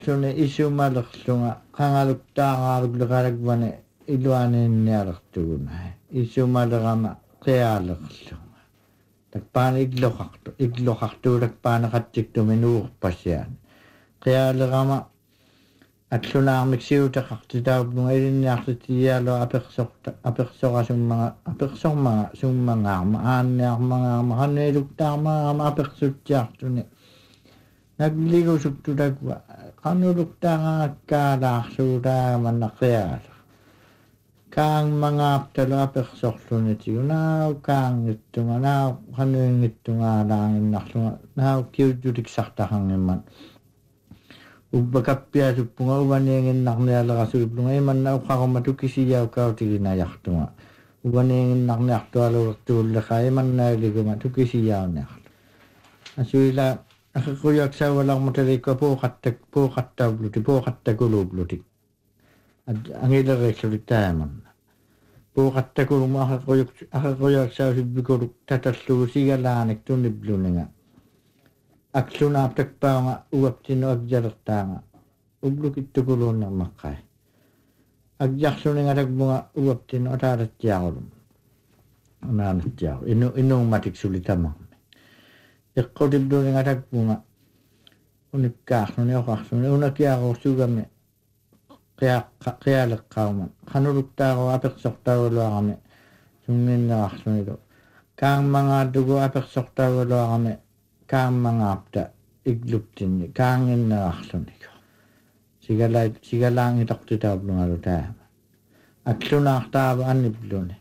Sune isumalaqlunga qangaluktaaruqleqalakvane iluaninnialertuguna isumalerama qiaaleqlunga takpaana igloqartuulakpaanaqatsiktuminuurpassiaan qialerama atlunаарmiksiutaqartitaaruplunga ilinniarlitigialo apersorasummaga summangaarma aanniarmangaarma qanniiluktaarmangaarma apersuttiartuni nagliigusuktutakwa qannuluktaaqaakkaalaarsuutaamannaqiaala kaangmangaaptalo apersorlunitigu naau kaangittunga naau qannuingittungaalaanginnarlunga naau kiutuliksartaqangimman ubbakappiasuppunga uvaniinginnarnialerasuluplunga imanna uqqaruma tukisiyaukkautiginajartunga uvaniinginnarniartualulertuulleqa imannaaliguma tukisiyauniarlu asuila ақиқуяаксаавалаармуталикка пуоқаттакулупплути ангилериксулик таамарна пуоқаттакулума ақиқуяаксаавсиппикулук таталлугу сигалааник тунниплунинга аклунаартакпаанга уаптину акжалертаанга ублукиттукулууннэрмаққай акжарлунингалакмуга уаптину атаалаттиарулум анаанаттиару инууматиксулитама eqqutibluningatakpunga unikkaarluni oqarluni unakiaruursugami qialeqqauman qanuluktaaru apersortarualuarami sunginnerarlunilu kaangmangaatugu apersortarualuarami kaangmangaapta igluptinni kaanginnerarluniku sigalaangitortitaaplungalu taama aklunaartaava annipluni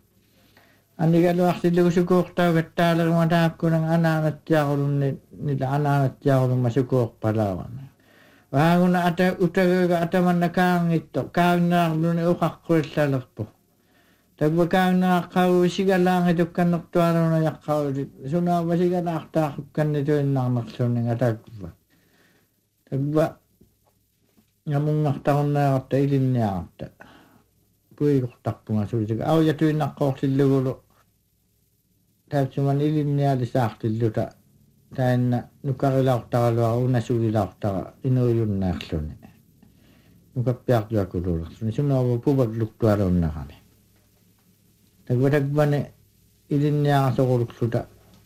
annigaluarsillugusukuortaugattaaleruma taakkunan anaanattiarulunni nila anaanattiarulumma sukuorpalaawana waaguna utagaga atamanna kaangitto kaangnaarluni uqaqquillalerpu tagwa kaangnaaqqavu sigalaangitukkannertualuna yaqqaulit sunaava sigalaartaaqukkanituinnarnerluninga tagwa ngamungartarunnaaqarta ilinniaqarta puikortarpunga sulitiga aujatuinnaqqoorlillugulu taatsuman ilinnialisaartilluta taanna nukarilaortaraluara unasugilaortara inuujunnaarluni nukappiarluakululerluni sunaava puvakluktualunnarami tagvane ilinniarasorulukluta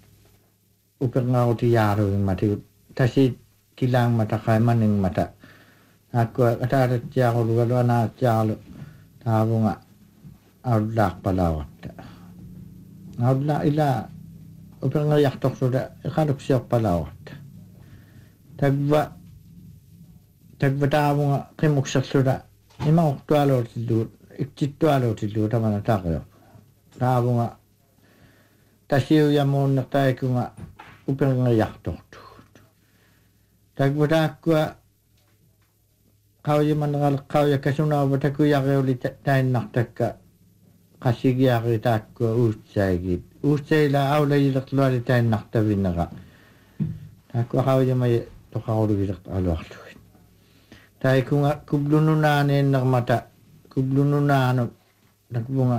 uperngārutiyaarugimmatigut tasiit kilaangmataqai maningmata aakkua ataatattiarulugalu anaattiaralu taavunga aullaarpalaawatta aulla ila uperngeriartorsuta iqaluksiorpalaawatta tagva taavunga qimukserluta imaortualuutilluut iktittualuutilluut tamana taqio taavunga tasiujamuunnertaikunga uperngeriartortuut tagva taakkua qaujimanneraleqqaujakasunaava takuyariuli tainnartakka qasigiari taakkua uustsaigit uustsaila aulajilerluali tainnartavinnera taakkua qaujamai toqarulugilert aluarlugit taikunga kublununaaniinnermata kublununaanu takvunga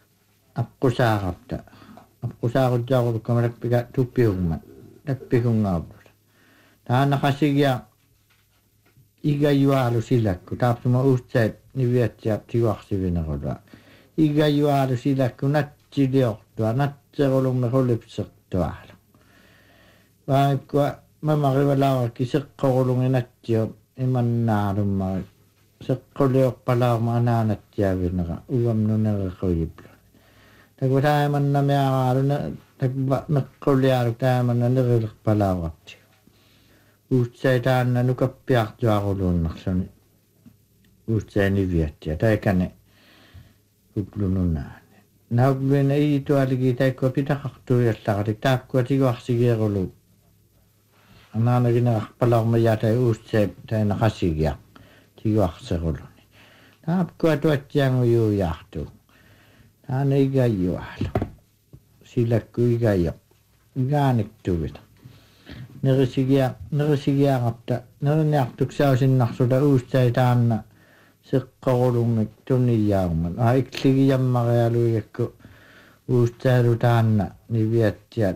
aqusaaruttiarulukka takpika tuppiugmat takpikungaavlut taana qasigia igayualu silakku taapsuma uustsait niviatsiap tiguarsivinerulua igayualu silakku natsiliortua natserulumme qulipsertualu vaangikua mamarivalaurakki seqqorulungi natsio imannaalummarit seqquliorpalaarma anaanattiavinera uamnunerequyiplu takva taamannamiaraaluna takva meqquliaalu taamanna nerilerpalaavrapti uustsaitaanna nukappiartuaruluunnerluni uustsaini viattia taikane kuplununaani naupluina iitualigi taikkua pitaqartuiallaqalik taakkua tiguarsigierulu anaanaginerarpalaarmayaa tai uustsai taina qasigia tiguarseruluni taakkua tuatsiangujuujaartu taana igayualu silakku igayo igaaniktuita nerisigiaqarta neriniartuksausinnarsuta uustsaitaanna seqqorulummik tunniyaarman ikligiyammarialuigakku uussailu taanna niviatsiat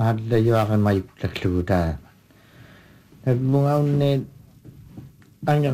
aallajuarimayuklaklugu taaman takmunga unniin